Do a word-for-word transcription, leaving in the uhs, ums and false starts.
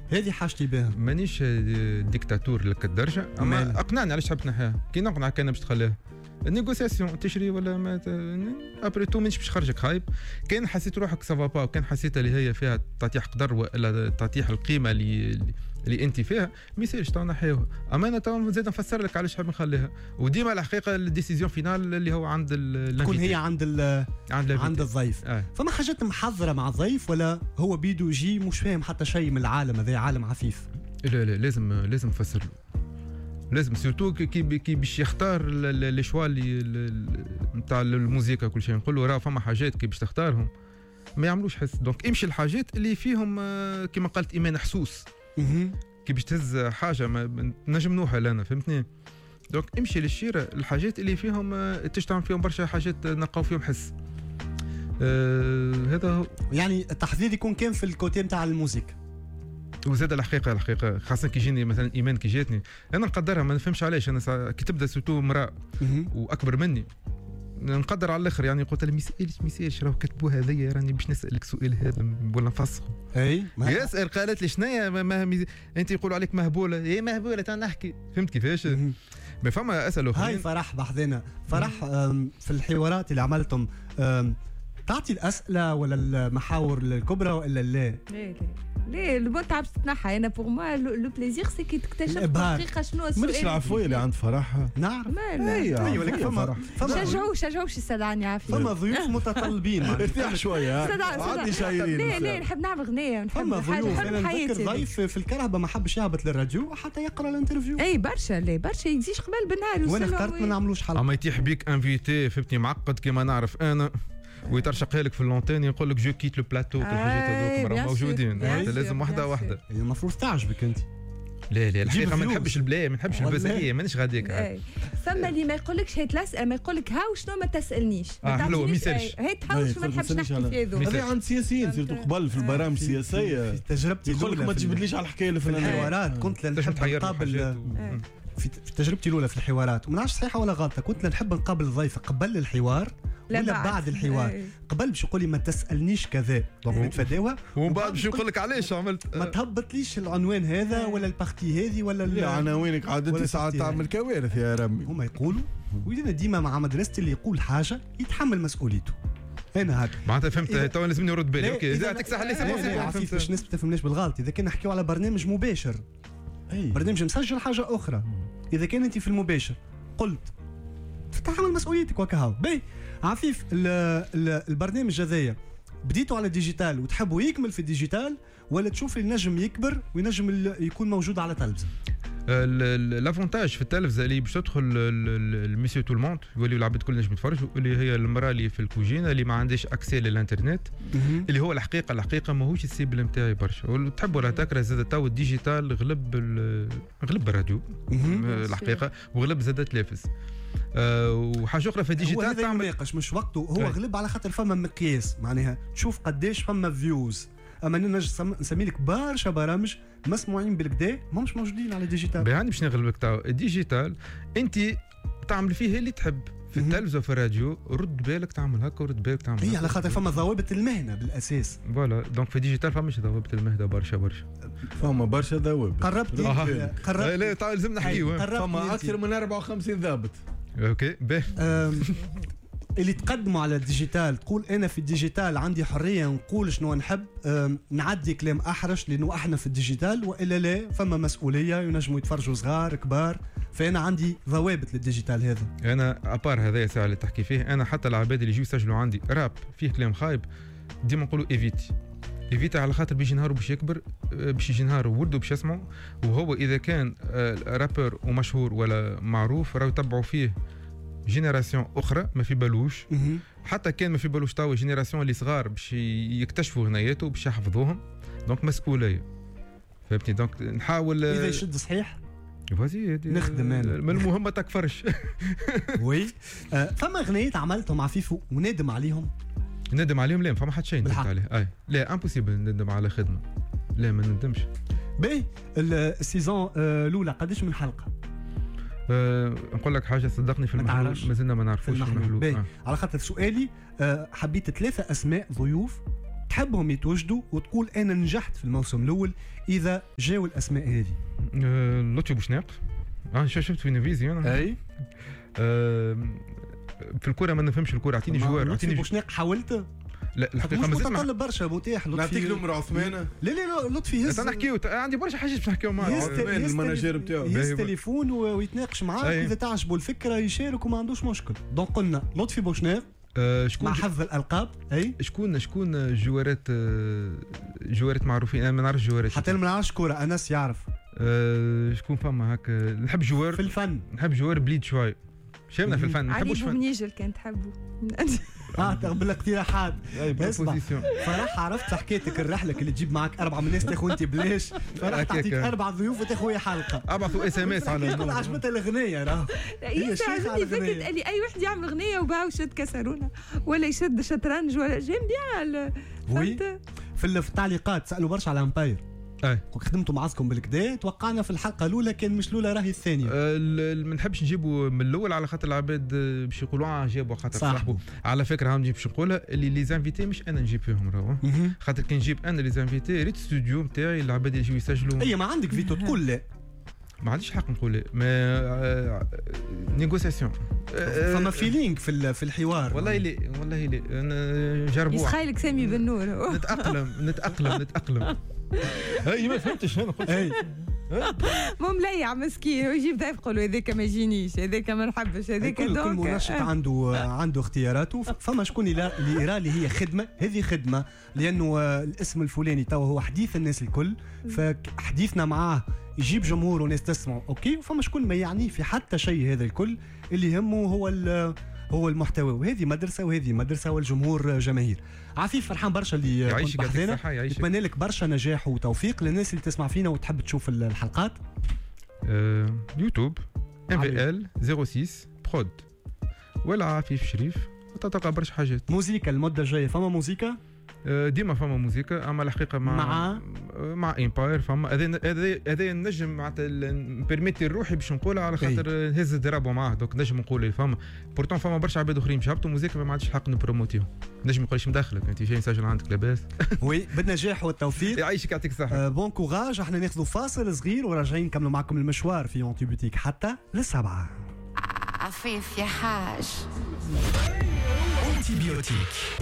هذه حاجتي بها. مانيش ديكتاتور لك الدرجه، اما اقنعني علاش تحب تنحيها. كي نقنعك انا باش تخليها النيغوسياسيون تشري ولا ما ابري تو مانيش باش خرجك خايب. كان حسيت روحك سافا با وكان حسيت اللي هي فيها تطيح قدر ولا تطيح القيمه اللي اللي انت فيها ما يصيرش تو نحيوها. اما انا تو زيد نفسر لك علاش حاب نخليها. وديما الحقيقه الديسيزيون فينال اللي هو عند تكون هي عند ال عند, عند الضيف. آه. فما حاجات محضره مع الضيف ولا هو بيدو يجي مش فاهم حتى شيء من العالم هذا، عالم عفيف؟ لا لا لازم لازم نفسر له، لازم سيرتو كي كي باش يختار لي شوا اللي نتاع الموسيقى كل شيء. نقول له راه فما حاجات كي باش تختارهم ما يعملوش حس. دونك امشي الحاجات اللي فيهم كما قالت ايمان حسوس. كي باش تهز حاجه ما نجم نوحل انا فهمتني. دونك امشي للشيره الحاجات اللي فيهم تجتمع فيهم برشا حاجات نلقاو فيهم حس. آه هذا هو. يعني التحضير يكون كان في الكوتي نتاع الموسيقى. وزاد الحقيقه الحقيقه خاصه كي يجيني مثلا ايمان كي جاتني انا نقدرها ما نفهمش علاش. انا كي تبدا سوتو مراه واكبر مني نقدر على الاخر. يعني قلت لها ما يسالش ما يسالش راه كتبوها هذيا راني باش نسالك سؤال هذا ولا نفسخه. اي يسال قالت لي شنيا ما, ما مي... انت يقولوا عليك مهبوله. ايه مهبوله تاع نحكي فهمت كيفاش. ما فما اسالوا هاي فرح بحذنا فرح في الحوارات اللي عملتم تعطي الاسئله ولا المحاور الكبرى ولا لا؟ لا لا المتعه باش تتنحى. انا بور موا لو بليزير سي كي تكتشف دقيقه شنو السؤال. مش العفويه اللي عند فرح نعرف. اي ولكن فما شجعوا شجعوا شي سدعني عافيه. فما ضيوف متطلبين ارتاح شويه عندي شايرين. لا لا نحب نعمل غنيه نحب ضيوف. انا نذكر ضيف في الكرهبه ما حبش يهبط للراديو حتى يقرا الانترفيو. اي برشا لا برشا يجيش قبل بالنهار. وانا اخترت ما نعملوش حلقه. اما يتيح بيك انفيتي فهمتني معقد كيما نعرف انا ويترشقها لك في اللونتين يقول لك جو كيت لو بلاتو. كل حاجات هذوك موجودين. انت لازم واحده واحده. المفروض تعجبك انت. لا لا الحقيقه ما نحبش البلاي ما نحبش البزكيه مانيش غاديك. فما اللي ما يقولكش هات الاسئله ما يقولك ها وشنو ما تسالنيش. اه حلو ما يسالش هات ها وشنو ما نحبش نحكي في هذو. هذا عند سياسيين سيرتو قبل في البرامج السياسيه. في تجربتي يقول لك ما تجبدليش على الحكايه اللي في الحوارات. كنت نحب نقابل في تجربتي الاولى في الحوارات وما نعرفش صحيحه ولا غلطه. كنت نحب نقابل الضيف قبل الحوار ولا بعد, بعد الحوار. أي. قبل باش يقول لي ما تسالنيش كذا دونك نتفاداوها ومن بعد باش يقول لك علاش عملت ما تهبطليش العنوان هذا ولا البارتي هذه ولا عناوينك عاد ساعات تعمل كوارث يا رمي. هما يقولوا ولينا ديما مع مدرستي اللي يقول حاجه يتحمل مسؤوليته. انا هكا معناتها فهمت تو لازمني نرد بالي. اوكي اذا تكسح لي سي باش الناس ما تفهمناش بالغلط. اذا كنا نحكيو على برنامج مباشر أي. برنامج مسجل حاجه اخرى. اذا كان انت في المباشر قلت تتحمل مسؤوليتك وكهو باهي عفيف. ال ال البرنامج هذايا بديتوا على ديجيتال وتحبوا يكمل في الديجيتال ولا تشوف النجم يكبر وينجم يكون موجود على تلفزه؟ الافونتاج في التلفزه اللي باش تدخل الميسيو تو الموند يولي العباد الكل نجم يتفرج اللي هي المراه اللي في الكوجينه اللي ما عندهاش اكسي للانترنت اللي هو الحقيقه الحقيقه ماهوش السيبل نتاعي برشا. تحبوا راه تكره زاد تو الديجيتال غلب غلب الراديو الحقيقه وغلب زاد التلفز. أه وحاجه اخرى في الديجيتال تعمل ناقش مش وقته. هو أي. غلب على خاطر فما مقياس معناها تشوف قداش فما فيوز. اما نجم نسمي لك برشا برامج مسموعين بالكدا ماهمش موجودين على الديجيتال. يعني باش نغلبك تاع الديجيتال انت تعمل فيه اللي تحب في التلفزه في الراديو رد بالك تعمل هكا ورد بالك تعمل هي على خاطر فما ضوابط المهنه بالاساس. فوالا دونك في الديجيتال فماش ضوابط المهنه برشا برشا فما برشا ضوابط. قربت آه. قربت لا تعال لازم نحكيو. فما اكثر من أربعة وخمسين ضابط. اوكي باهي اللي تقدموا على الديجيتال تقول انا في الديجيتال عندي حريه نقول شنو نحب نعدي كلام احرش لانه احنا في الديجيتال والا لا فما مسؤوليه ينجموا يتفرجوا صغار كبار. فانا عندي ضوابط للديجيتال هذا. انا ابار هذا الساعه اللي تحكي فيه انا حتى العباد اللي يجوا يسجلوا عندي راب فيه كلام خايب ديما نقولوا ايفيتي ايفيتي على خاطر بيجي نهار باش يكبر باش يجي نهار ولده باش يسمعوا. وهو اذا كان رابر ومشهور ولا معروف راهو يتبعوا فيه جينيراسيون اخرى ما في بالوش. حتى كان ما في بالوش توا جينيراسيون اللي صغار باش يكتشفوا غناياته باش يحفظوهم. دونك مسؤوليه فهمتني. دونك نحاول اذا يشد صحيح فازي نخدم انا من المهم ما تكفرش. وي آه فما غنايات عملتهم عفيفو وندم عليهم؟ ندم عليهم لا ما فما حتى شيء ندمت عليه. اي لا امبوسيبل ندم على خدمه لا ما ندمش. باهي السيزون الاولى قداش من حلقه؟ أه نقول لك حاجه صدقني في المحلول مازلنا ما نعرفوش في المحلول. آه. على خاطر سؤالي أه حبيت ثلاثه اسماء ضيوف تحبهم يتوجدوا وتقول انا نجحت في الموسم الاول اذا جاوا الاسماء هذه؟ أه لطفي بوشناق، اه شفت في نيفيزيون. اي أه في الكره ما نفهمش الكره، اعطيني جوار. اعطيني بوشناق حاولت؟ لا الحقيقه مش متطلب برشا متاح. نعطيك نمر عثمانه. لا لا لطفي يهز. انا نحكيو عندي برشا حاجات باش نحكيو معاه. عثمان المانجير نتاعو يهز تليفون ويتناقش معاك، اذا تعجبه الفكره يشارك وما عندوش مشكل. دونك قلنا لطفي بوشناق أه شكون مع حفظ الالقاب. اي شكون شكون جوارات جوارات معروفين؟ انا ما نعرفش جوارات حتى ما نعرفش كوره. انس يعرف. أه شكون فما هكا نحب جوار في الفن، نحب جوار بليد شوي شامنا في الفن. علي بومنيجل كان تحبه. اه بالاقتراحات. اسمع فرح عرفت حكيتك الرحله اللي تجيب معك اربعه من الناس تاخذ انت بلاش، فرح تعطيك اربع ضيوف وتاخذ حلقه. ابعثوا اس ام اس على كل عجبتها الاغنيه. راه هي عجبتني فكره اللي اي واحد يعمل اغنيه وباع وشد كسرونا ولا يشد شطرنج ولا جيم بيان. في التعليقات سالوا برشا على امباير. اي خدمتوا معاكم بالكدا. توقعنا في الحلقه الاولى كان مش الاولى راهي الثانيه. ما نحبش نجيبوا من الاول على خاطر العباد باش يقولوا اه جابوا خاطر صاحبه. على فكره هم باش نقولها اللي لي زانفيتي مش انا نجيب فيهم راهو، خاطر كي نجيب انا لي زانفيتي ريت ستوديو نتاعي العباد يجيو يسجلوا. اي ما عندك فيتو تقول لا، ما عنديش حق نقول لا. ما نيغوسياسيون فما فيلينغ في في الحوار. والله لي والله لي نجربوا. يسخايلك سامي بن نور. نتاقلم نتاقلم نتاقلم. اي ما فهمتش انا قلت اي مو مليع مسكين ويجيب ضيف يقولوا هذاك ما يجينيش هذاك ما نحبش هذاك. كل, كل منشط عنده عنده اختياراته. فما شكون اللي يرى اللي هي خدمه، هذه خدمه لانه الاسم الفلاني تو هو حديث الناس الكل، فحديثنا معاه يجيب جمهور وناس تسمعه اوكي. وفما شكون ما يعني في حتى شيء. هذا الكل اللي يهمه هو هو المحتوى، وهذه مدرسه وهذه مدرسه والجمهور جماهير. عفيف فرحان برشا اللي كنت بحذنا. نتمنى لك برشا نجاح وتوفيق للناس اللي تسمع فينا وتحب تشوف الحلقات. أه يوتيوب ام في ال صفر ستة برود ولا عفيف شريف وتلقى برشا حاجات. موسيقى المده الجايه فما موسيقى؟ ديما فما موسيقى، اما الحقيقه مع مع مع امباير فما هذا هذا هذا النجم معناتها بيرميتي روحي باش نقولها على خاطر هز الدرابو معاه. دوك نجم نقول فما بورتون فما برشا عباد اخرين مش هبطوا موسيقى ما عنديش حق نبروموتيهم. نجم يقولش مدخلك انت جاي نسجل عندك لاباس. وي بالنجاح والتوفيق. يعيشك يعطيك الصحه. آه بون كوراج. احنا ناخذوا فاصل صغير وراجعين نكملوا معكم المشوار في اونتي بوتيك حتى للسبعه. عفيف يا حاج. أنتي بيوتيك.